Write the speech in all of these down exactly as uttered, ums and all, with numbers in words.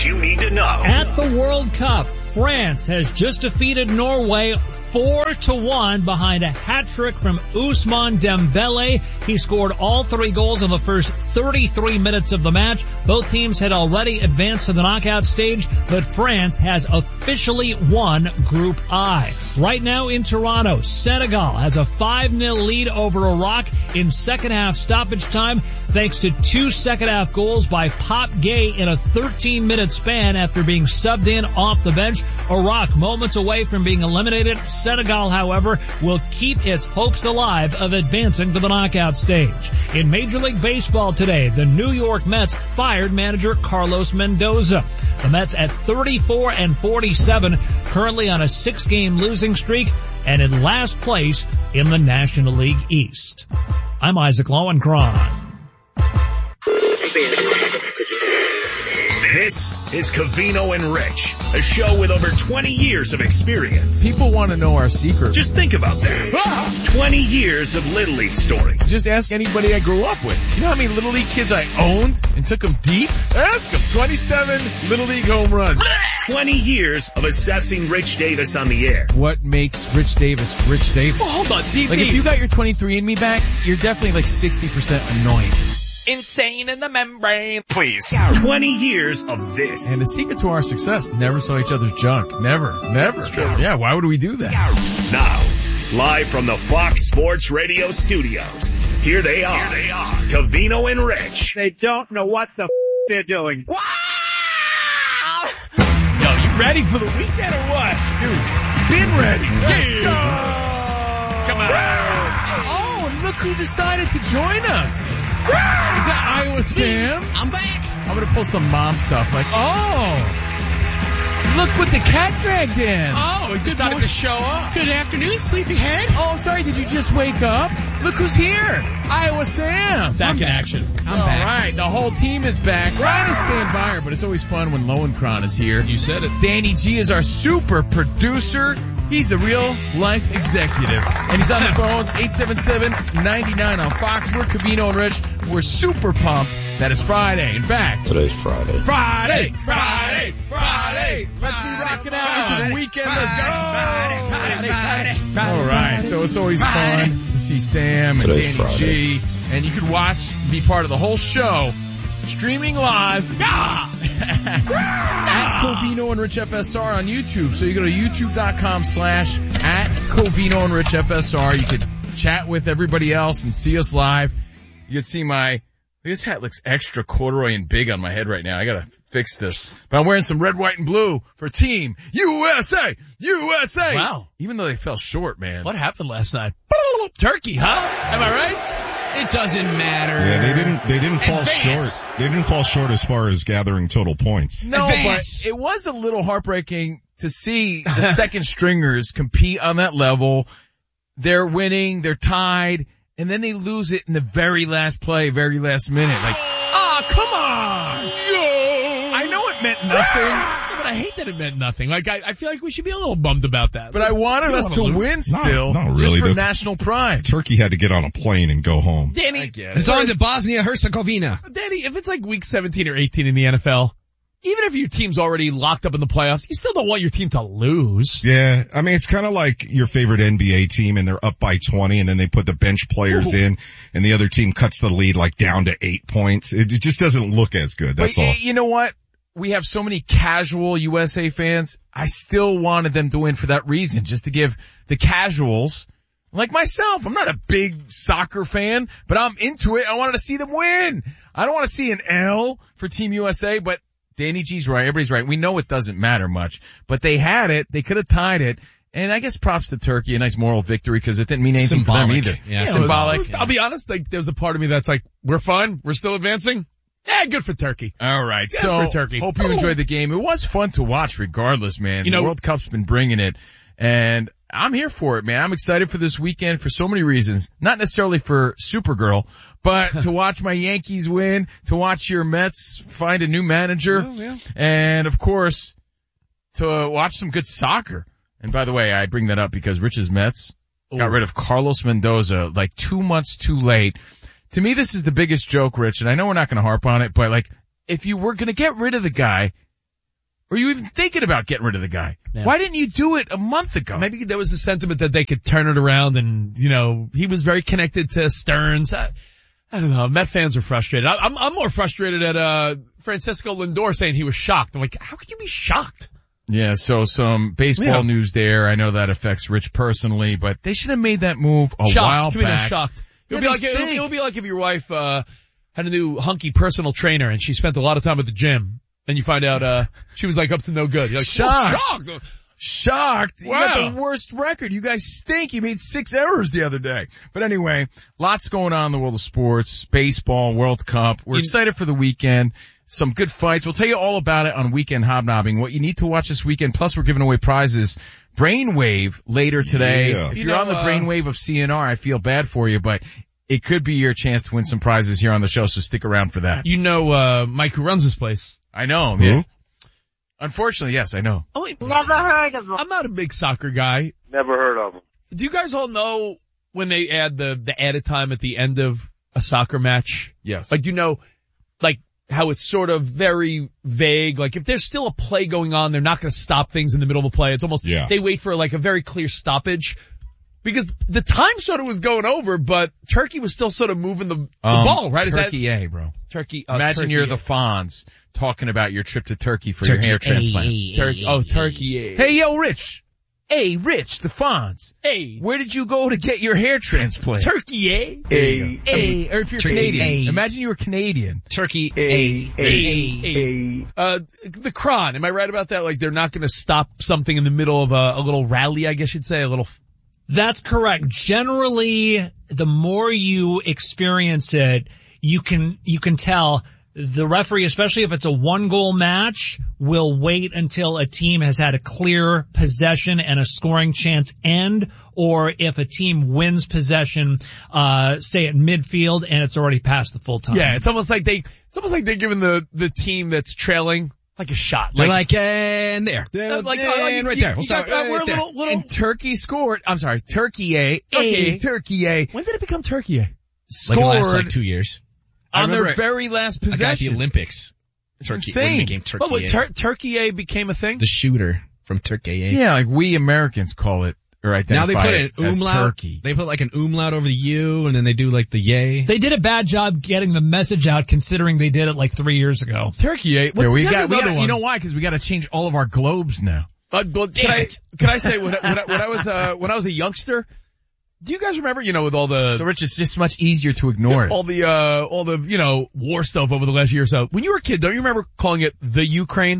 you need to know. At the World Cup, France has just defeated Norway four to one behind a hat trick from Ousmane Dembele. He scored all three goals in the first thirty-three minutes of the match. Both teams had already advanced to the knockout stage, but France has officially won Group I. Right now in Toronto, Senegal has a five nil lead over Iraq in second half stoppage time, thanks to two second half goals by Pop Gay in a thirteen minute span after being subbed in off the bench. Iraq moments away from being eliminated. Senegal, however, will keep its hopes alive of advancing to the knockout stage. In Major League Baseball today, the New York Mets fired manager Carlos Mendoza. The Mets at thirty-four and forty-seven, currently on a six game losing streak and in last place in the National League East. I'm Isaac Lowenkron. This is Covino and Rich, a show with over twenty years of experience. People want to know our secret. Just think about that. twenty years of Little League stories. Just ask anybody I grew up with. You know how many Little League kids I owned and took them deep? Ask them. twenty-seven Little League home runs. twenty years of assessing Rich Davis on the air. What makes Rich Davis Rich Davis? Oh, hold on, D V. Like if you got your twenty-three and me back, you're definitely like sixty percent annoying. Insane in the membrane. Please. twenty years of this. And the secret to our success, never saw each other's junk. Never. Never. Yeah, why would we do that? Now, live from the Fox Sports Radio studios, here they are. Here they are. Covino and Rich. They don't know what the f*** they're doing. Wow! Yo, you ready for the weekend or what? Dude, been ready. Let's go! Come on. Oh, look who decided to join us. Is that Iowa Sam? I'm back. I'm gonna pull some mom stuff like, oh, look what the cat dragged in. Oh, he decided morning. to show up. Good afternoon, sleepyhead. Oh, I'm sorry, did you just wake up? Look who's here. Iowa Sam. Back I'm in back. action. I'm All back. All right, the whole team is back. Ryan is staying by her, but it's always fun when Lowenkron is here. You said it. Danny G is our super producer. He's a real life executive. And he's on the phones, eight seven seven, nine nine on Fox. We're Covino and Rich. We're super pumped that it's Friday. In fact, today's Friday. Friday, Friday, Friday. Let's be rocking out into the weekend. Let's go. Friday, Friday, Friday, Friday. All right. So it's always fun to see Sam and Today's Danny Friday. G. And you can watch, be part of the whole show, streaming live. At Covino and Rich F S R on YouTube. So you go to youtube.com slash at Covino and Rich F S R. You could chat with everybody else and see us live. You can see my, this hat looks extra corduroy and big on my head right now. I gotta fix this. But I'm wearing some red, white, and blue for Team U S A! U S A! Wow. Even though they fell short, man. What happened last night? Turkey, huh? Am I right? It doesn't matter. Yeah, they didn't, they didn't fall Advance. short. They didn't fall short as far as gathering total points. No, Advance. but it was a little heartbreaking to see the second stringers compete on that level. They're winning, they're tied, and then they lose it in the very last play, very last minute. Like, ah, oh, come on! I know it meant nothing. But I hate that it meant nothing. Like, I, I feel like we should be a little bummed about that. But I wanted us to lose. win still, No, no, really. just for That's- national pride. Turkey had to get on a plane and go home. Danny, I get it. It's on to Bosnia-Herzegovina. Danny, if it's like week seventeen or eighteen in the N F L, even if your team's already locked up in the playoffs, you still don't want your team to lose. Yeah, I mean, it's kind of like your favorite N B A team and they're up by twenty and then they put the bench players Ooh. in and the other team cuts the lead like down to eight points. It just doesn't look as good, that's but all. you know what? We have so many casual U S A fans. I still wanted them to win for that reason, just to give the casuals, like myself, I'm not a big soccer fan, but I'm into it. I wanted to see them win. I don't want to see an L for Team U S A, but Danny G's right. Everybody's right. We know it doesn't matter much, but they had it. They could have tied it. And I guess props to Turkey, a nice moral victory because it didn't mean anything Symbolic. for them either. Yeah, symbolic. I'll be honest, like, there's a part of me that's like, we're fine. We're still advancing. Yeah, good for Turkey. All right. Good so for Turkey. Hope you enjoyed the game. It was fun to watch regardless, man. You know, the World Cup's been bringing it and I'm here for it, man. I'm excited for this weekend for so many reasons. Not necessarily for Supergirl, but to watch my Yankees win, to watch your Mets find a new manager, Oh, yeah. and of course, to watch some good soccer. And by the way, I bring that up because Rich's Mets Ooh. got rid of Carlos Mendoza like two months too late. To me, this is the biggest joke, Rich, and I know we're not going to harp on it, but like, if you were going to get rid of the guy, Or are you even thinking about getting rid of the guy? Yeah. Why didn't you do it a month ago? Maybe there was the sentiment that they could turn it around and, you know, he was very connected to Stearns. I, I don't know. Met fans are frustrated. I, I'm, I'm more frustrated at, uh, Francisco Lindor saying he was shocked. I'm like, how could you be shocked? Yeah, so some baseball Yeah. news there. I know that affects Rich personally, but they should have made that move a Shocked. while Give me that back. shocked. It would Yeah, be like, they it would, stink. it would be like if your wife, uh, had a new hunky personal trainer and she spent a lot of time at the gym and you find out, uh, she was like up to no good. You're like, Shocked. oh, shocked. Shocked. You Wow. got the worst record. You guys stink. You made six errors the other day. But anyway, lots going on in the world of sports, baseball, World Cup. We're You- excited for the weekend. Some good fights. We'll tell you all about it on Weekend Hobnobbing. What you need to watch this weekend. Plus we're giving away prizes. Brainwave later today. Yeah. If You you're know, on the uh, brainwave of C N R, I feel bad for you, but it could be your chance to win some prizes here on the show, so stick around for that. You know, uh, Mike who runs this place. I know, Who? yeah. Unfortunately, yes, I know. Oh, wait, Never heard of him. I'm not a big soccer guy. Never heard of him. Do you guys all know when they add the, the added time at the end of a soccer match? Yes. Like, do you know, like, how it's sort of very vague? Like, if there's still a play going on, they're not going to stop things in the middle of a play. It's almost, Yeah. they wait for like a very clear stoppage. Because the time sort of was going over, but Turkey was still sort of moving the, the Um, ball, right? Is Turkey A, bro. that Turkey? Uh, Imagine Turkey you're A. the Fonz talking about your trip to Turkey for your hair transplant. Turkey. Oh, Turkey. A. Hey, yo, Rich. Hey, Rich, the Fonz. hey, Where did you go to get your hair transplant? Turkey. A. A. A. Or if you're Turkey Canadian. A. Imagine you were Canadian. Turkey A. A. A. Uh, the Kron. Am I right about that? Like, they're not going to stop something in the middle of a, a little rally, I guess you'd say, a little. That's correct. Generally, the more you experience it, you can, you can tell the referee, especially if it's a one goal match, will wait until a team has had a clear possession and a scoring chance end, or if a team wins possession, uh, say at midfield and it's already past the full time. Yeah, it's almost like they, it's almost like they're giving the, the team that's trailing like a shot. They're like, and there. Uh, like, uh, and like, right you- there. you We'll start got- uh, we're a right there. little, little, And Turkey scored. I'm sorry, Turkey A. Turkey. A. Turkey A. when did it become Turkey? Like in Scored the last like two years. I on their remember very last Like at the possession. Olympics. Turkey when it insane. became Turkey. Oh, wait, A. Tur- Turkey A became a thing? the shooter from Turkey A. Yeah, like we Americans call it, or identify Now they put it an as umlaut. Turkey. They put like an umlaut over the U, and then they do like the yay. They did a bad job getting the message out considering they did it like three years ago. Turkey A. What's, There we there's got, we another got, one. you know why? Because we got to change all of our globes now. Uh, well, can I, it. can I say when, I- when, I, when I was, uh, when I was a youngster, do you guys remember, you know, with all the, So Rich, it's just much easier to ignore it. all the, uh, all the, you know, war stuff over the last year or so. When you were a kid, don't you remember calling it the Ukraine?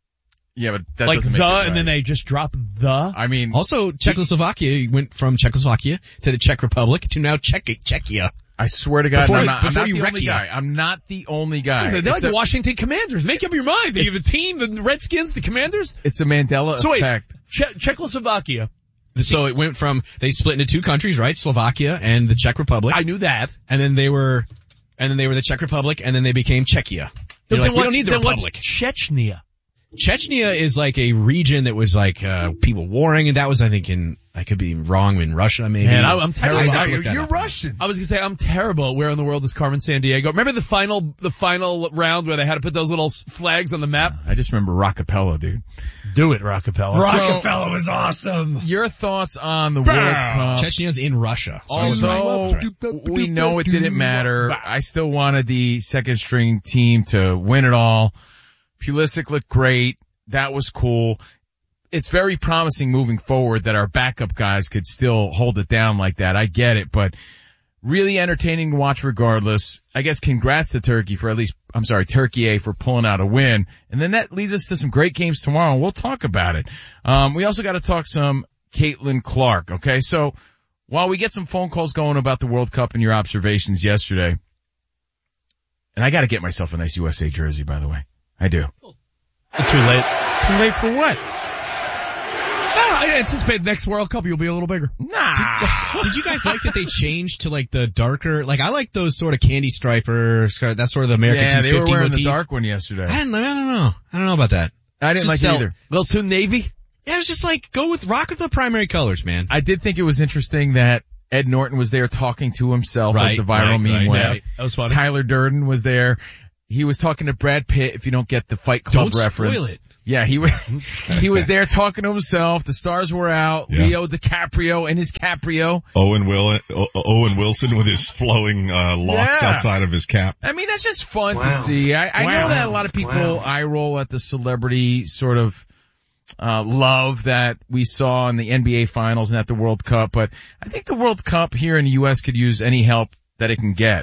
Yeah, but that Like doesn't the, make it right. and then they just drop the? I mean, Also, Czechoslovakia went from Czechoslovakia to the Czech Republic to now Czech Czechia. I swear to God, Before- I'm not, I'm before not you the wreck only ya. guy. I'm not the only guy. They're like It's the a, Washington Commanders. Make up your mind. They have a team, the Redskins, the Commanders. it's a Mandela So wait, effect. che- Czechoslovakia. So it went from, they split into two countries, right? Slovakia and the Czech Republic. I knew that. and then they were, and then they were the Czech Republic, and then they became Czechia. They're Then like, we what's- don't need the then what's Republic. Chechnya. Chechnya is like a region that was like, uh, people warring, and that was, I think, in, I could be wrong, in Russia maybe. Man, I- I'm terrible. I have to I- look that You're up. Russian. I was gonna say I'm terrible at where in the world is Carmen San Diego. Remember the final, the final round where they had to put those little s- flags on the map? I just remember Rockapella, dude. Do it, Rockapella. Rockefeller was awesome. Your thoughts on the World Cup? Chechnya's in Russia. So I was right. Although we know it didn't matter, I still wanted the second string team to win it all. Pulisic looked great. That was cool. It's very promising moving forward that our backup guys could still hold it down like that. I get it, but really entertaining to watch regardless. I guess congrats to Turkey for at least, I'm sorry, Turkey A for pulling out a win. And then that leads us to some great games tomorrow, and we'll talk about it. Um, we also got to talk some Caitlin Clark, okay? So while we get some phone calls going about the World Cup and your observations yesterday, and I got to get myself a nice U S A jersey, by the way. I do. Too late. Too late for what? Ah, I anticipate next World Cup you'll be a little bigger. Nah. Did you guys like that they changed to like the darker, like I like those sort of candy striper, that's sort of the American Yeah, they two were fifty wearing motif. the dark one yesterday. I don't, I don't know. I don't know about that. I didn't like Just it sell- either. A little too navy? Yeah, it was just like, go with, rock with the primary colors, man. I did think it was interesting that Ed Norton was there talking to himself as Right, the viral right, meme right, went. right. That was funny. Tyler Durden was there. He was talking to Brad Pitt. If you don't get the Fight Club Don't reference, spoil it. Yeah, he was, he was there talking to himself. The stars were out. Yeah. Leo DiCaprio and his Caprio. Owen Will, o- Owen Wilson with his flowing, uh, locks Yeah. outside of his cap. I mean, that's just fun Wow. to see. I, I Wow. know that a lot of people Wow. eye roll at the celebrity sort of, uh, love that we saw in the N B A finals and at the World Cup, but I think the World Cup here in the U S could use any help that it can get.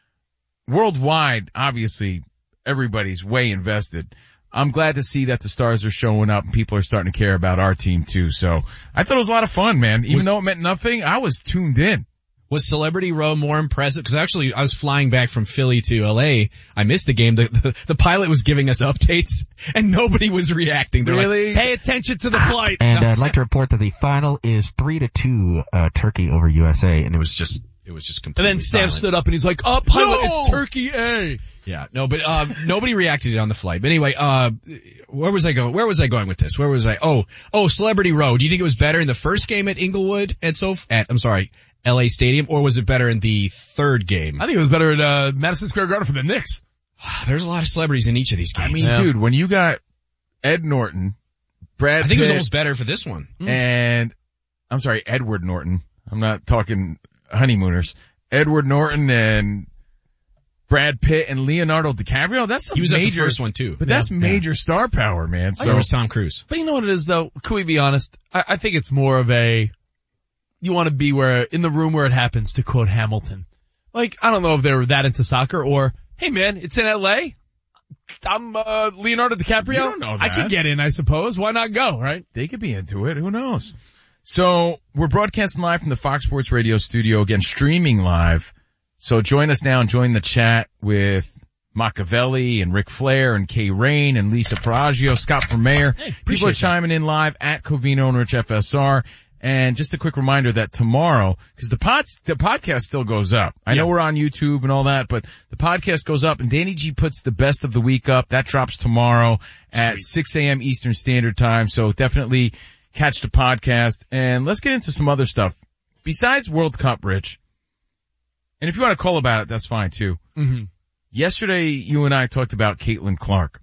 Worldwide, obviously, everybody's way invested. I'm glad to see that the stars are showing up and people are starting to care about our team too. So I thought it was a lot of fun, man. Even Was, though it meant nothing, I was tuned in. was Celebrity Row more impressive? Cause actually I was flying back from Philly to L A. I missed the game. The, the, the pilot was giving us updates and nobody was reacting. They're Really? Pay attention to the flight. And uh, I'd like to report that the final is three to two, uh, Turkey over U S A. like, and it was just, it was just And completely then Sam silent. stood up and he's like, "Oh, pilot, No! it's Turkey A." Yeah, no, but, uh, nobody reacted on the flight. But anyway, uh, where was I going? Where was I going with this? Where was I? Oh, oh, Celebrity Row. Do you think it was better in the first game at Inglewood at so, at, I'm sorry, L A Stadium, or was it better in the third game? I think it was better at uh, Madison Square Garden for the Knicks. There's a lot of celebrities in each of these games. I mean, Yeah. dude, when you got Ed Norton, Brad I think it was Pitt, almost better for this one. and I'm sorry, Edward Norton. I'm not talking honeymooners. Edward Norton and Brad Pitt and Leonardo DiCaprio. That's some He was major, at the first one too. but that's Yeah. major star power, man. So So there was Tom Cruise. But you know what it is though? Can we be honest? I, I think it's more of a, you want to be where, in the room where it happens, to quote Hamilton. Like, I don't know if they were that into soccer or, hey man, it's in L A. I'm, uh, Leonardo DiCaprio. You don't know I that. could get in, I suppose. Why not go, right? they could be into it. Who knows? So we're broadcasting live from the Fox Sports Radio studio, again, streaming live. So join us now and join the chat with Machiavelli and Ric Flair and Kay Rain and Lisa Paraggio, Scott for Mayor. People appreciate are chiming in live at Covino and Rich F S R. And just a quick reminder that tomorrow, because the pod, the podcast still goes up. I know Yeah. we're on YouTube and all that, but the podcast goes up and Danny G puts the best of the week up. That drops tomorrow at Sweet. six a.m. Eastern Standard Time. So definitely catch the podcast and let's get into some other stuff besides World Cup, Rich. And if you want to call about it, that's fine too. Mm-hmm. Yesterday, you and I talked about Caitlin Clark,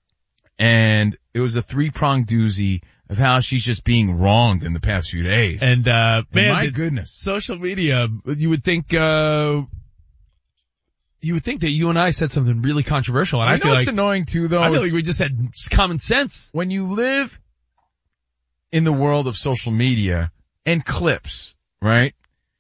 and it was a three-pronged doozy of how she's just being wronged in the past few days. And, uh, And man, my the- goodness. social media, you would think, uh, you would think that you and I said something really controversial, and I, I know feel it's like, annoying too, though. I feel is like we just had common sense. when you live in the world of social media and clips, right?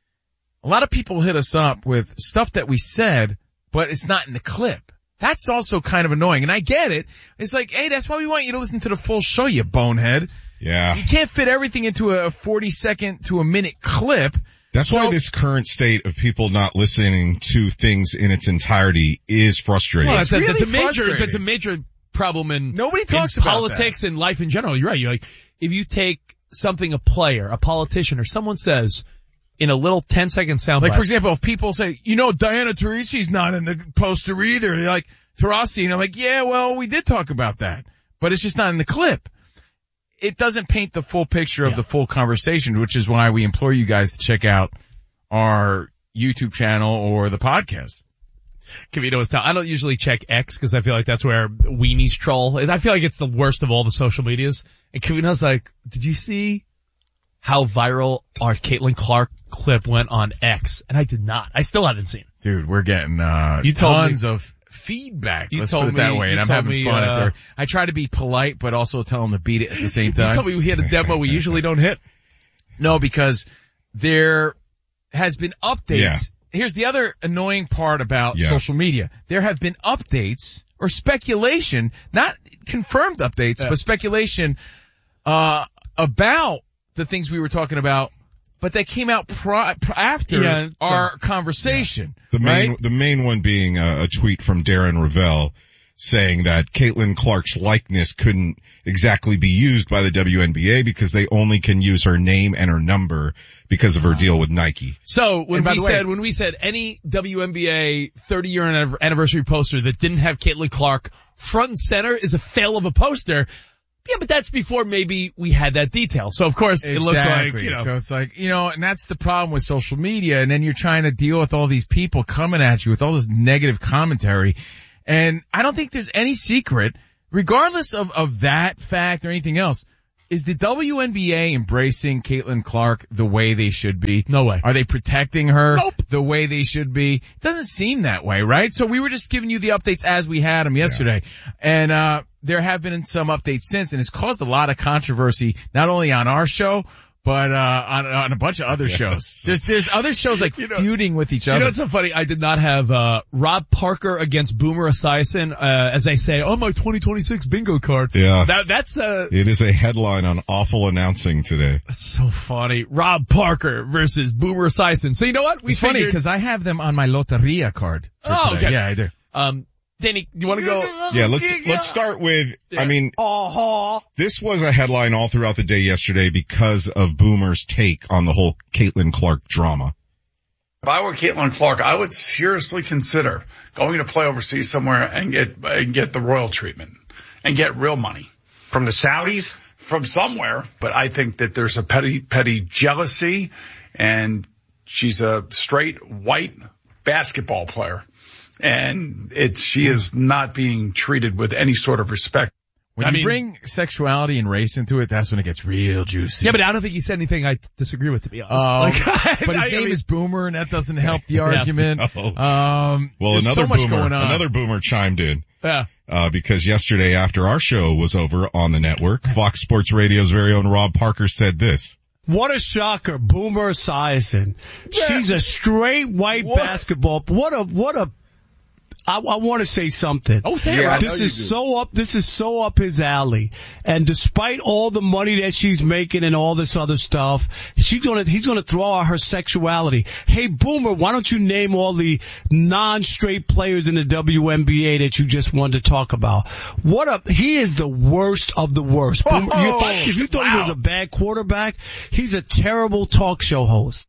A lot of people hit us up with stuff that we said, but it's not in the clip. That's also kind of annoying, and I get it. It's like, hey, that's why we want you to listen to the full show, you bonehead. Yeah. You can't fit everything into a forty second to a minute clip. That's So- why this current state of people not listening to things in its entirety is frustrating. Well, It's that's, a, that's a really major, frustrating. that's a major problem in Nobody talks in about politics and life in general. You're right. You're like, if you take something a player, a politician, or someone says in a little ten second soundbite. Like, for example, if people say, you know, Diana Taurasi's not in the poster either. They're like, Taurasi, and I'm like, yeah, well, we did talk about that, but it's just not in the clip. It doesn't paint the full picture of Yeah. the full conversation, which is why we implore you guys to check out our YouTube channel or the podcast. Kavito was telling, I don't usually check X because I feel like that's where weenies troll. I feel like it's the worst of all the social medias. And Kavito's like, did you see how viral our Caitlin Clark clip went on X? And I did not. I still haven't seen. Dude, we're getting, uh, You told tons me- of feedback. You Let's told put it that me- way. And you I'm told having me, fun uh, at there. I try to be polite, but also tell them to beat it at the same You time. told me we had a demo we usually don't hit. No, because there has been updates. Yeah. Here's the other annoying part about Yeah. social media. There have been updates or speculation, not confirmed updates, Yeah. but speculation, uh, about the things we were talking about, but they came out pri- pr- after Yeah. our conversation. The main, right? the main one being a, a tweet from Darren Ravel saying that Caitlin Clark's likeness couldn't exactly be used by the W N B A because they only can use her name and her number because of her deal with Nike. So when And by we the way- said, when we said any W N B A thirty year anniversary poster that didn't have Caitlin Clark front and center is a fail of a poster. Yeah, but that's before maybe we had that detail. So of course it looks like, Exactly. you know. So it's like, you know, and that's the problem with social media. And then you're trying to deal with all these people coming at you with all this negative commentary. And I don't think there's any secret regardless of, of that fact or anything else, is the W N B A embracing Caitlin Clark the way they should be? No way. Are they protecting her Nope. the way they should be? It doesn't seem that way, right? So we were just giving you the updates as we had them yesterday. Yeah. And, uh, there have been some updates since, and it's caused a lot of controversy, not only on our show, but, uh, on, on a bunch of other yes. shows. There's, there's other shows like you know, feuding with each you other. know what's so funny? I did not have, uh, Rob Parker against Boomer Esiason, uh, as they say, on my twenty twenty-six bingo card. Yeah. That, that's, uh, It is a headline on Awful Announcing today. that's so funny. Rob Parker versus Boomer Esiason. So you know what? We It's funny figured- because I have them on my Loteria card. for Oh, today. okay. Yeah, I do. Um, Danny, you want to go? Yeah, let's, let's start with, I mean, this was a headline all throughout the day yesterday because of Boomer's take on the whole Caitlin Clark drama. If I were Caitlin Clark, I would seriously consider going to play overseas somewhere and get, and get the royal treatment and get real money. From the Saudis? From somewhere, but I think that there's a petty, petty jealousy, and she's a straight white basketball player. And it's, she is not being treated with any sort of respect. When I you mean- bring sexuality and race into it, that's when it gets real juicy. Yeah, but I don't think he said anything I disagree with, to be honest. Um, Like, but his I name mean- is Boomer, and that doesn't help the argument. Oh. Um, Well, there's another so much boomer, going on. another boomer chimed in. Yeah. Uh, because yesterday after our show was over on the network, Fox Sports Radio's very own Rob Parker said this. What a shocker, Boomer Esiason. She's a straight white What? basketball. What a, what a, I, I want to say something. Oh, say it, Rob. This is so up, this is so up his alley. And despite all the money that she's making and all this other stuff, she's gonna, he's gonna throw out her sexuality. Hey, Boomer, why don't you name all the non-straight players in the W N B A that you just wanted to talk about? What a, he is the worst of the worst. Boomer, Oh, if, if you thought he wow. was a bad quarterback, he's a terrible talk show host.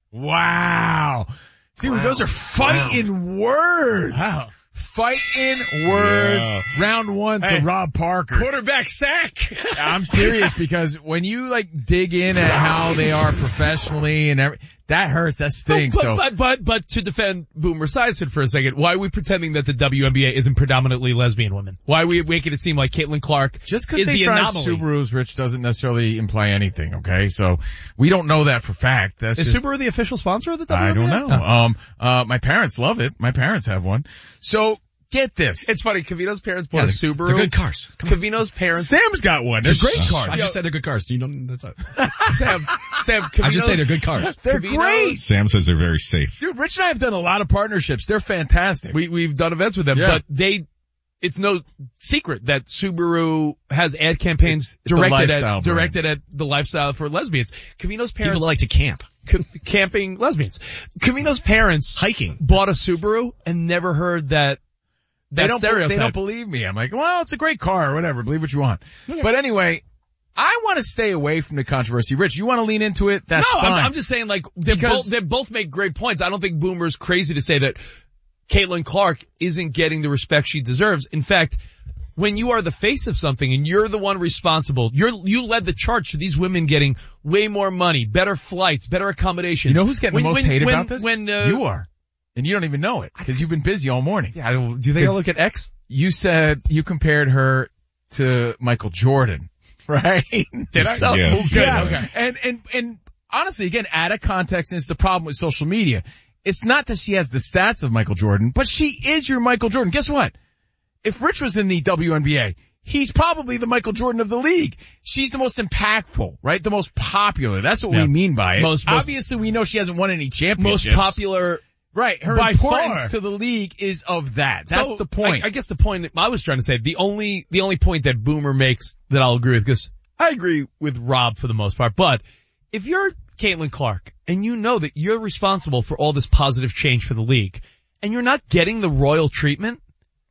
Wow. Dude, wow. those are fighting wow. words. Wow. Fighting words. Yeah. Round one to Hey, Rob Parker. Quarterback sack. I'm serious because when you like dig in at how they are professionally and every, that hurts, that stings. But, so but, but, but to defend Boomer Esiason for a second, why are we pretending that the W N B A isn't predominantly lesbian women? Why are we making it seem like Caitlin Clark just because is they the drive anomaly? Subarus, Rich, doesn't necessarily imply anything, okay? So we don't know that for fact. That's Is just, Subaru the official sponsor of the W N B A? I don't know. Oh. Um, uh, my parents love it. My parents have one. So get this. It's funny, Cavino's parents bought Yeah, a they're, Subaru. they're good cars. Cavino's parents, Sam's got one. They're great cars. I just said they're good cars. Do you know that's a, Sam, Sam, Cavino's, I just say they're good cars. They're Cavino's- great. Sam says they're very safe. Dude, Rich and I have done a lot of partnerships. They're fantastic. We, we've done events with them, Yeah. but they, it's no secret that Subaru has ad campaigns It's- it's a directed lifestyle at, brand. directed at the lifestyle for lesbians. Cavino's People parents, that like to camp. ca- camping lesbians. Cavino's parents Hiking. bought a Subaru and never heard that, They that don't, stereotype. they don't believe me. I'm like, well, it's a great car or whatever. Believe what you want. But anyway, I want to stay away from the controversy. Rich, you want to lean into it? That's no, fine. I'm, I'm just saying like, they Because- both, they both make great points. I don't think Boomer's crazy to say that Caitlin Clark isn't getting the respect she deserves. In fact, when you are the face of something and you're the one responsible, you're, you led the charge to these women getting way more money, better flights, better accommodations. You know who's getting when, the most when, hate when, about this? When, uh, you are. And you don't even know it because you've been busy all morning. Yeah, I don't, do you think I look at X? You said you compared her to Michael Jordan, right? Did I? So- Yes. Good. Yeah. Okay. And, and, and honestly, again, out of context, and it's the problem with social media. It's not that she has the stats of Michael Jordan, but she is your Michael Jordan. Guess what? If Rich was in the W N B A, he's probably the Michael Jordan of the league. She's the most impactful, right? The most popular. That's what Yeah. we mean by it. Most- most- Obviously, we know she hasn't won any Most championships. popular. Right. Her by importance far. to the league is of that. That's So, the point. I, I guess the point that I was trying to say, the only, the only point that Boomer makes that I'll agree with, because I agree with Rob for the most part, but if you're Caitlin Clark and you know that you're responsible for all this positive change for the league and you're not getting the royal treatment,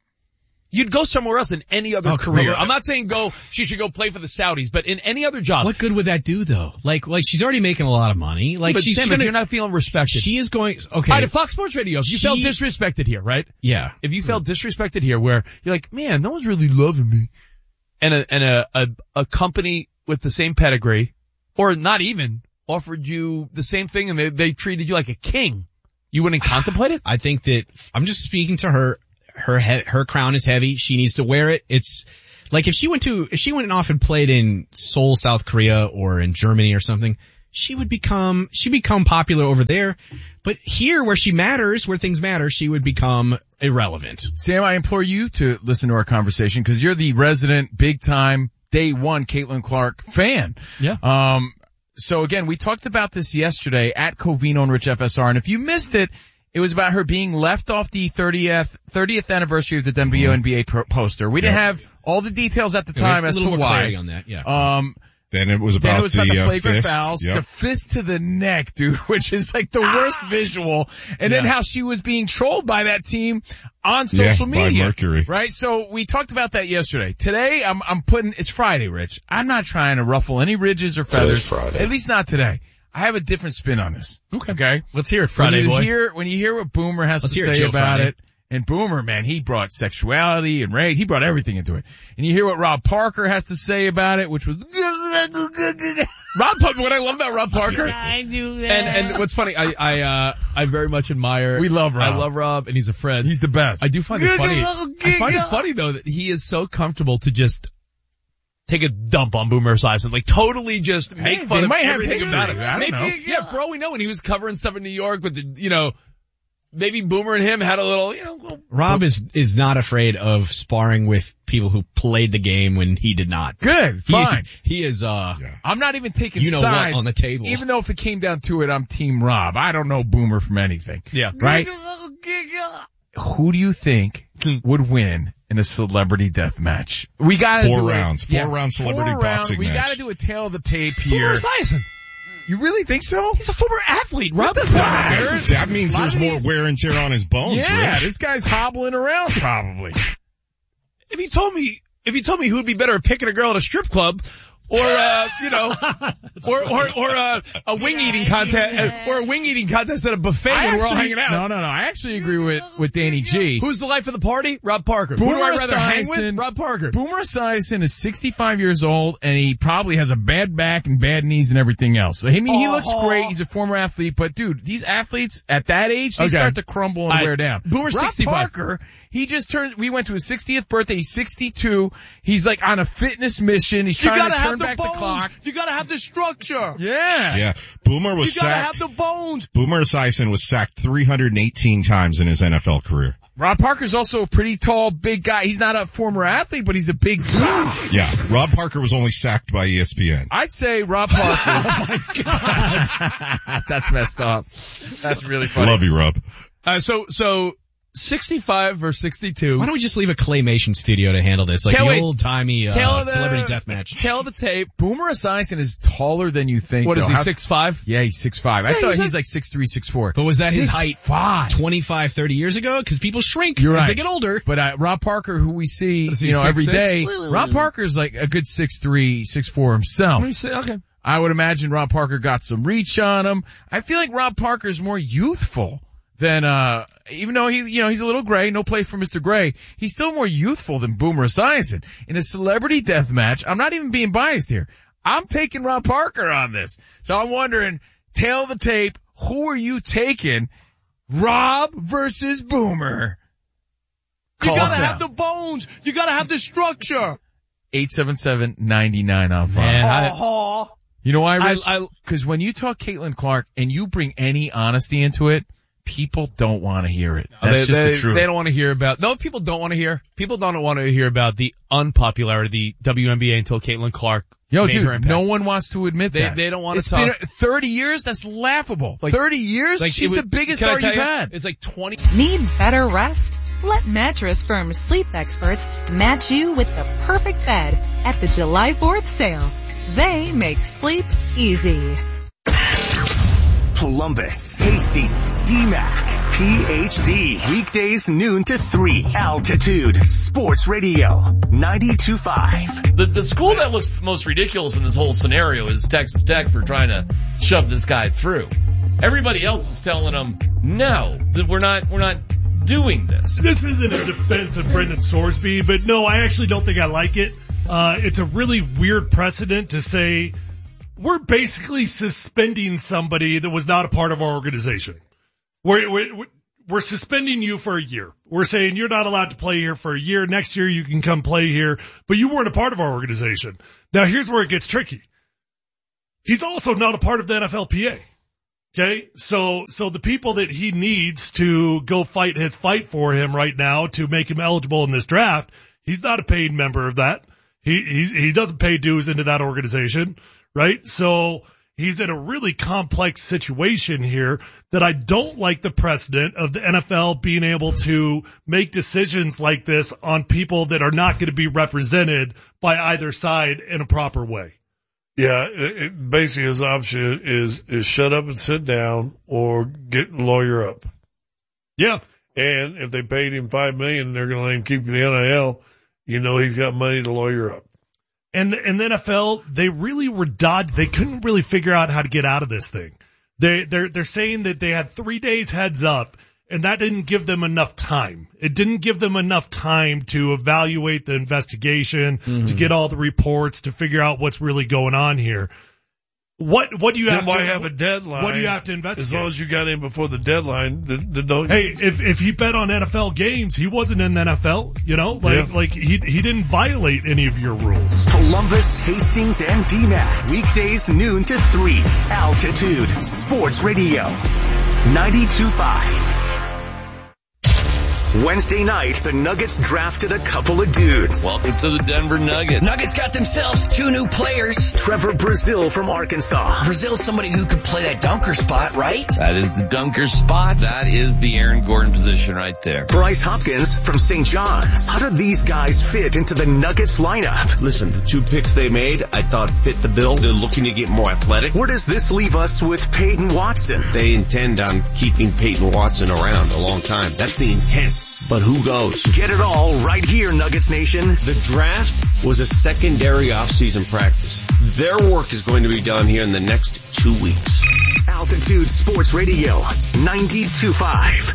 you'd go somewhere else in any other Oh, career. come on. I'm not saying go, she should go play for the Saudis, but in any other job. What good would that do though? Like, like she's already making a lot of money. Like but she's Sam, gonna, if you're not feeling respected. she is going, okay. All right, at Fox Sports Radio, if you She- felt disrespected here, right? Yeah. If you felt disrespected here where you're like, man, no one's really loving me. And a, and a, a, a company with the same pedigree, or not even, offered you the same thing and they, they treated you like a king. You wouldn't contemplate it? I think that I'm just speaking to her. Her he- her crown is heavy. She needs to wear it. It's Like if she went to, if she went off and played in Seoul, South Korea or in Germany or something, she would become, she'd become popular over there. But here where she matters, where things matter, she would become irrelevant. Sam, I implore you to listen to our conversation because you're the resident, big time, day one Caitlin Clark fan. Yeah. Um, so again, we talked about this yesterday at Covino and Rich F S R, and if you missed it, it was about her being left off the thirtieth, thirtieth anniversary of the W N B A pro- poster. We didn't Yeah. have all the details at the Yeah, time a as to little more why. clarity on that, yeah. Um, Then it was about then it was about the, the uh, flagrant fist. fouls, Yep. the fist to the neck, dude, which is like the worst visual. And then Yeah. how she was being trolled by that team on social Yeah, by media. Mercury. Right? So we talked about that yesterday. Today, I'm, I'm putting, it's Friday, Rich. I'm not trying to ruffle any ridges or feathers. Friday. At least not today. I have a different spin on this. Okay. Okay? Let's hear it, Friday when you boy. Hear, when you hear what Boomer has Let's to hear it, say Joe about Friday. it, and Boomer, man, he brought sexuality and race, he brought everything into it. And you hear what Rob Parker has to say about it, which was, Rob Parker, what I love about Rob Parker. I do that. And, and what's funny, I, I, uh, I very much admire. We love Rob. I love Rob and he's a friend. he's the best. I do find it funny. I find it funny though that he is so comfortable to just take a dump on Boomer Esiason, like totally just make Hey, fun they of might have everything history. about it. I don't Maybe, know. yeah, for all we know, when he was covering stuff in New York with the, you know, maybe Boomer and him had a little, you know, little, Rob is, is not afraid of sparring with people who played the game when he did not. Good, He- fine. He, is, uh, I'm not even taking you know what sides on the table. Even though if it came down to it, I'm Team Rob. I don't know Boomer from anything. yeah. Right? Who do you think would win in a celebrity death match? We gotta Four do rounds. It. Four round celebrity Four round, boxing We match. gotta do a tail of the tape Boomer here. Esiason. You really think so? He's a former athlete. Rob That doesn't matter. That means A lot there's of more these- wear and tear on his bones, Yeah, Rich. this guy's hobbling around probably. If you told me, if you told me who would be better at picking a girl at a strip club, or uh, you know, or or or uh, a wing eating contest, or a wing eating contest at a buffet I when we're all actually- hanging out. No, no, no. I actually agree with, with Danny G. Who's the life of the party? Rob Parker. Boomer Who do I rather hang with? Esiason- Rob Parker. Boomer Esiason is sixty-five years old and he probably has a bad back and bad knees and everything else. So, I mean, he looks great. He's a former athlete, but dude, these athletes at that age, they Okay. start to crumble and I- wear down. Boomer's Rob sixty-five. Parker, he just turned, we went to his sixtieth birthday. He's sixty-two. He's like on a fitness mission. He's you trying gotta to have turn the back bones. the clock. You gotta have the structure. Yeah. Yeah. Boomer was You gotta sacked. have the bones. Boomer Esiason was sacked three hundred eighteen times in his N F L career. Rob Parker's also a pretty tall, big guy. He's not a former athlete, but he's a big dude. Yeah. Rob Parker was only sacked by E S P N. I'd say Rob Parker. Oh my God. That's messed up. That's really funny. Love you, Rob. Uh, so so sixty-five versus sixty-two. Why don't we just leave a claymation studio to handle this? Like Tell the me- old timey, Tell uh, the- celebrity death match. Tell the tape. Boomer Esiason is taller than you think. What is though. he? How- Six five. Yeah, he's six five. I Yeah, thought he's he's a- like six three, six four. But was that his Six height five. twenty-five, thirty years ago? Cause people shrink You're as right. they get older. But uh, Rob Parker, who we see, Is he you know, six every six? day, Rob Parker's like a good six three, six four himself. Let me see. Okay. I would imagine Rob Parker got some reach on him. I feel like Rob Parker's more youthful than, uh, even though he, you know, he's a little gray, no play for Mister Gray, he's still more youthful than Boomer Esiason. In a celebrity death match, I'm not even being biased here. I'm taking Rob Parker on this. So I'm wondering, tail the tape, who are you taking? Rob versus Boomer. You Call us gotta now. have the bones. You gotta have the structure. eight seven seven, nine nine on five. Man, I- Oh, You know why, I- Rich? I- Because when you talk Caitlin Clark and you bring any honesty into it, people don't want to hear it. That's they, just they, the truth. They don't want to hear about, no, people don't want to hear, people don't want to hear about the unpopularity of the W N B A until Caitlin Clark Yo, made her dude, impact. no one wants to admit They- that. they don't wanna It's talk. been thirty years? That's laughable. Like- thirty years? Like, She's it was- the biggest can I star tell you've you? had. It's like twenty. Need better rest? Let Mattress Firm's sleep experts match you with the perfect bed at the July fourth sale. They make sleep easy. Columbus, Hastings, D MAC, P H D. Weekdays noon to three. Altitude Sports Radio ninety-two point five. The, the school that looks most ridiculous in this whole scenario is Texas Tech for trying to shove this guy through. Everybody else is telling them, no, that we're not, we're not doing this. This isn't a defense of Brendan Sorsby, but no, I actually don't think I like it. Uh, it's a really weird precedent to say we're basically suspending somebody that was not a part of our organization. We're, we're, we're suspending you for a year. We're saying you're not allowed to play here for a year. Next year you can come play here, but you weren't a part of our organization. Now here's where it gets tricky. He's also not a part of the N F L P A. Okay. So, so the people that he needs to go fight his fight for him right now to make him eligible in this draft, he's not a paid member of that. He, he, he doesn't pay dues into that organization, right? So he's in a really complex situation here that I don't like the precedent of the N F L being able to make decisions like this on people that are not going to be represented by either side in a proper way. Yeah, it, it, basically his option is, is shut up and sit down or get lawyer up. Yeah. And if they paid him five million, they're going to let him keep the N I L. You know, he's got money to lawyer up. And, and the N F L, they really were dodged. They couldn't really figure out how to get out of this thing. They, they're, they're saying that they had three days heads up, and that didn't give them enough time. It didn't give them enough time to evaluate the investigation, mm-hmm. to get all the reports, to figure out what's really going on here. What, what do you then have why to, have a deadline? What do you have to investigate? As long as you got in before the deadline, the, the don't. Hey, if, if he bet on N F L games, he wasn't in the N F L, you know, like, yeah. like he, he didn't violate any of your rules. Columbus, Hastings, and D M A C, weekdays noon to three. Altitude Sports Radio, ninety-two point five. Wednesday night, the Nuggets drafted a couple of dudes. Welcome to the Denver Nuggets. Nuggets got themselves two new players. Trevor Brazile from Arkansas. Brazil's somebody who could play that dunker spot, right? That is the dunker spot. That is the Aaron Gordon position right there. Bryce Hopkins from Saint John's. How do these guys fit into the Nuggets lineup? Listen, the two picks they made, I thought fit the bill. They're looking to get more athletic. Where does this leave us with Peyton Watson? They intend on keeping Peyton Watson around a long time. That's the intent. But who goes? Get it all right here, Nuggets Nation. The draft was a secondary off-season practice. Their work is going to be done here in the next two weeks. Altitude Sports Radio, ninety-two point five.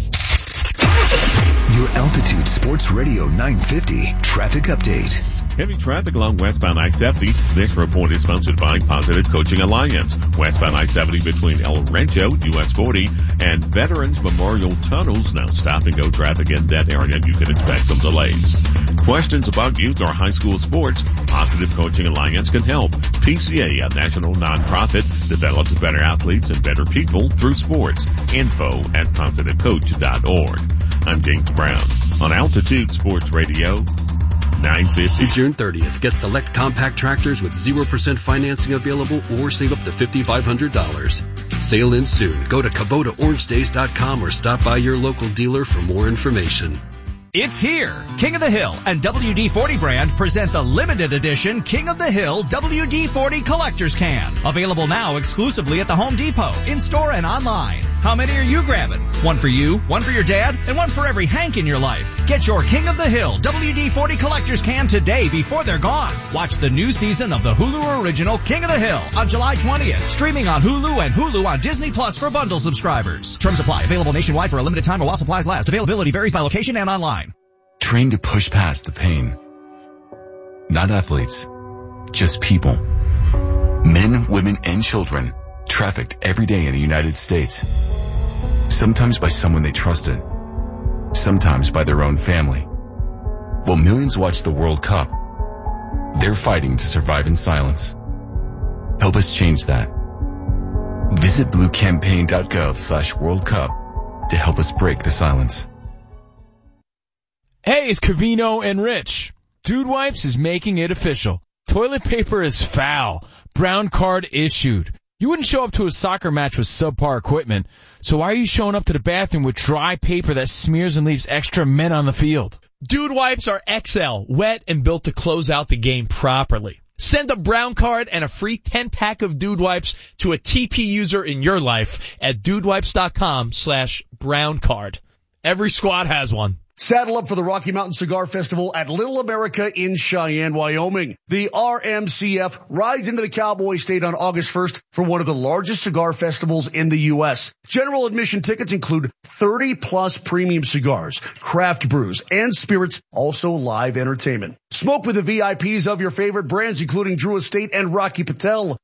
Your Altitude Sports Radio nine fifty traffic update. Heavy traffic along westbound I seventy. This report is sponsored by Positive Coaching Alliance. Westbound I seventy between El Rancho, U S forty, and Veterans Memorial Tunnels. Now stop and go traffic in that area. You can expect some delays. Questions about youth or high school sports? Positive Coaching Alliance can help. P C A, a national nonprofit, develops better athletes and better people through sports. Info at positive coach dot org. I'm James Brown on Altitude Sports Radio nine fifty. June thirtieth. Get select compact tractors with zero percent financing available or save up to five thousand five hundred dollars. Sale ends soon. Go to Kubota Orange Days dot com or stop by your local dealer for more information. It's here. King of the Hill and W D forty brand present the limited edition King of the Hill W D forty Collector's Can. Available now exclusively at the Home Depot, in-store and online. How many are you grabbing? One for you, one for your dad, and one for every Hank in your life. Get your King of the Hill W D forty Collector's Can today before they're gone. Watch the new season of the Hulu original King of the Hill on July twentieth. Streaming on Hulu and Hulu on Disney Plus for bundle subscribers. Terms apply. Available nationwide for a limited time while supplies last. Availability varies by location and online. Train to push past the pain. Not athletes, just people. Men, women, and children trafficked every day in the United States. Sometimes by someone they trusted. Sometimes by their own family. While millions watch the World Cup, they're fighting to survive in silence. Help us change that. Visit blue campaign dot gov slash World Cup to help us break the silence. Hey, it's Covino and Rich. Dude Wipes is making it official. Toilet paper is foul. Brown card issued. You wouldn't show up to a soccer match with subpar equipment, so why are you showing up to the bathroom with dry paper that smears and leaves extra men on the field? Dude Wipes are X L, wet and built to close out the game properly. Send a brown card and a free ten pack of Dude Wipes to a T P user in your life at dudewipes.com slash brown card. Every squad has one. Saddle up for the Rocky Mountain Cigar Festival at Little America in Cheyenne, Wyoming. The R M C F rides into the Cowboy State on August first for one of the largest cigar festivals in the U S. General admission tickets include thirty plus premium cigars, craft brews, and spirits, also live entertainment. Smoke with the V I Ps of your favorite brands, including Drew Estate and Rocky Patel.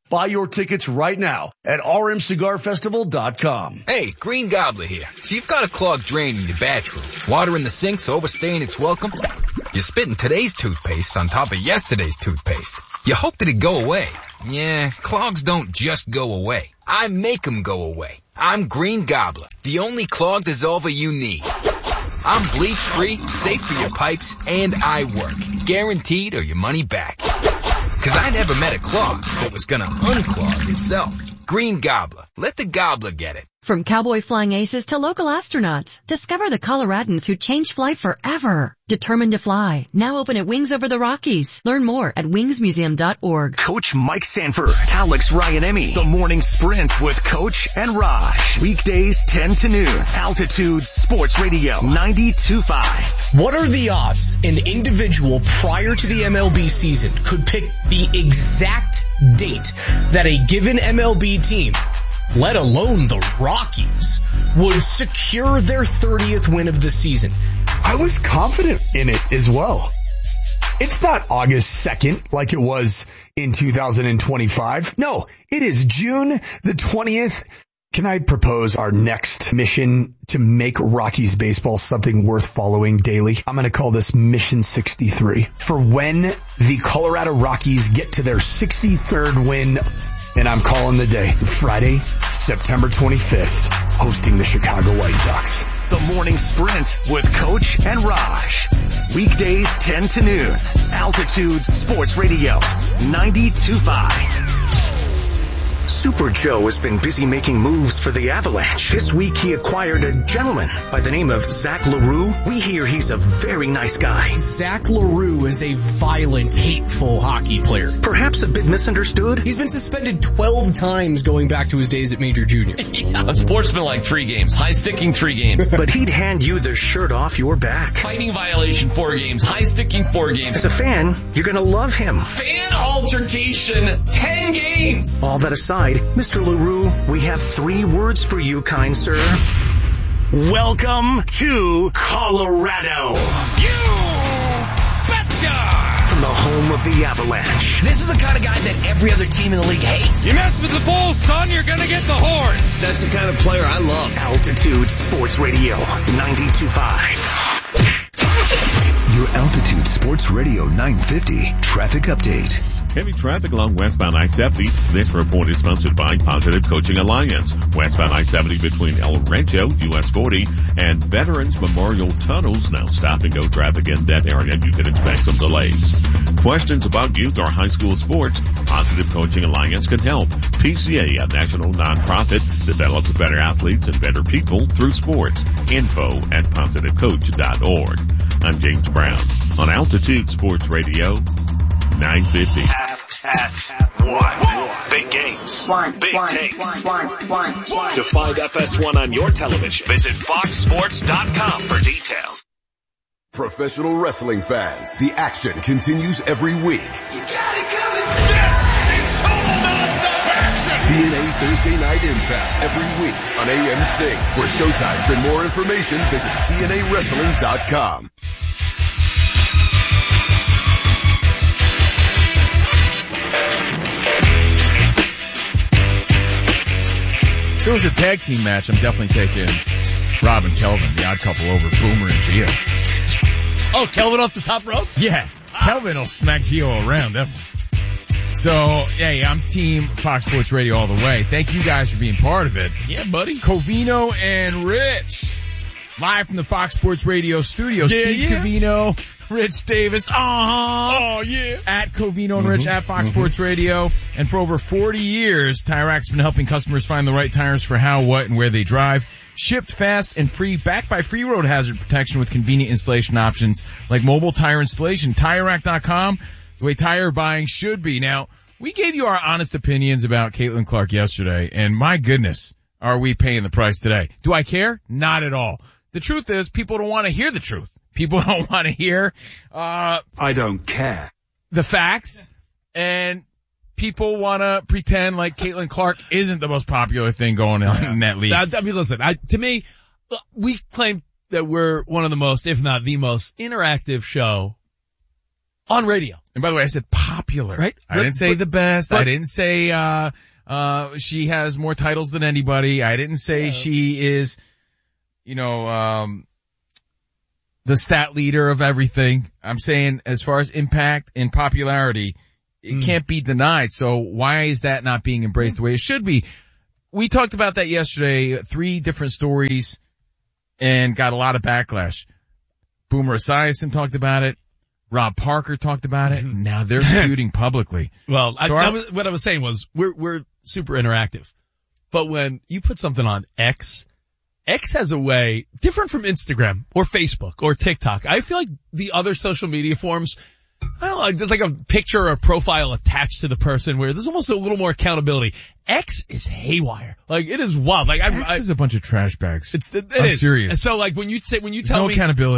Buy your tickets right now at r m cigar festival dot com. Hey, Green Gobbler here. So you've got a clogged drain in your bathroom. Water in the sink's overstaying its welcome. You're spitting today's toothpaste on top of yesterday's toothpaste. You hope that it go away. Yeah, clogs don't just go away. I make them go away. I'm Green Gobbler, the only clog dissolver you need. I'm bleach-free, safe for your pipes, and I work. Guaranteed or your money back. Cause I never met a clog that was gonna unclog itself. Green Gobbler. Let the gobbler get it. From cowboy flying aces to local astronauts, discover the Coloradans who changed flight forever. Determined to fly. Now open at Wings Over the Rockies. Learn more at wings museum dot org. Coach Mike Sanford, Alex Ryanemi, the morning sprint with Coach and Raj. Weekdays ten to noon. Altitude Sports Radio ninety-two point five. What are the odds an individual prior to the M L B season could pick the exact date that a given M L B team, let alone the Rockies, would secure their thirtieth win of the season? I was confident in it as well. It's not August second like it was in two thousand twenty-five. No, it is June the twentieth. Can I propose our next mission to make Rockies baseball something worth following daily? I'm going to call this Mission sixty-three. For when the Colorado Rockies get to their sixty-third win, and I'm calling the day Friday, September twenty-fifth, hosting the Chicago White Sox. The morning sprint with Coach and Raj. Weekdays ten to noon. Altitude Sports Radio ninety-two point five. Super Joe has been busy making moves for the Avalanche. This week he acquired a gentleman by the name of Zach LaRue. We hear he's a very nice guy. Zach LaRue is a violent, hateful hockey player. Perhaps a bit misunderstood. He's been suspended twelve times going back to his days at Major Junior. Yeah. Unsportsmanlike three games. High sticking three games. But he'd hand you the shirt off your back. Fighting violation four games. High sticking four games. As a fan, you're gonna love him. Fan altercation ten games. All that aside, Mister LaRue, we have three words for you, kind sir. Welcome to Colorado. You betcha! From the home of the Avalanche. This is the kind of guy that every other team in the league hates. You mess with the Bulls, son, you're gonna get the horns. That's the kind of player I love. Altitude Sports Radio ninety-two point five. Your Altitude Sports Radio nine fifty traffic update. Heavy traffic along westbound I seventy. This report is sponsored by Positive Coaching Alliance. Westbound I seventy between El Rancho, U S forty, and Veterans Memorial Tunnels. Now stop and go traffic in that area. You can expect some delays. Questions about youth or high school sports? Positive Coaching Alliance can help. P C A, a national nonprofit, develops better athletes and better people through sports. Info at positive coach dot org. I'm James Brown on Altitude Sports Radio nine fifty. F S one. Big games. Big takes. To find F S one on your television, visit fox sports dot com for details. Professional wrestling fans, the action continues every week. You got it coming. This is total non-stop action. T N A Thursday Night Impact every week on A M C. For showtimes and more information, visit T N A wrestling dot com. If it was a tag team match, I'm definitely taking Rob and Kelvin, the odd couple, over Boomer and Gio. Oh, Kelvin off the top rope? Yeah. Kelvin will smack Gio around, definitely. So, yeah, yeah, I'm team Fox Sports Radio all the way. Thank you guys for being part of it. Yeah, buddy. Covino and Rich. Live from the Fox Sports Radio studio. Yeah, Steve yeah. Covino, Rich Davis. Uh-huh. Oh, yeah. At Covino and Rich, mm-hmm. at Fox mm-hmm. Sports Radio. And for over forty years, TireRack's been helping customers find the right tires for how, what, and where they drive. Shipped fast and free, backed by free road hazard protection with convenient installation options like mobile tire installation. Tire Rack dot com, the way tire buying should be. Now, we gave you our honest opinions about Caitlin Clark yesterday, and my goodness, are we paying the price today? Do I care? Not at all. The truth is, people don't want to hear the truth. People don't want to hear, uh, I don't care. the facts, and people want to pretend like Caitlin Clark isn't the most popular thing going on yeah. in that league. I, I mean, listen, I, to me, we claim that we're one of the most, if not the most interactive show on radio. And by the way, I said popular. Right. I didn't say but, the best. but, I didn't say, uh, uh, she has more titles than anybody. I didn't say yeah. she is, you know, um, the stat leader of everything. I'm saying as far as impact and popularity, it mm. can't be denied. So why is that not being embraced the way it should be? We talked about that yesterday, three different stories, and got a lot of backlash. Boomer Esiason talked about it. Rob Parker talked about it. Now they're feuding publicly. Well, so I, our, I was, what I was saying was we're we're super interactive, but when you put something on X, X has a way different from Instagram or Facebook or TikTok. I feel like the other social media forms, I don't know, like there's like a picture or a profile attached to the person where there's almost a little more accountability. X is haywire. Like it is wild. Like I, X I, is a bunch of trash bags. It's it, it I'm is serious. And so like when you say when you There's tell no me accountability.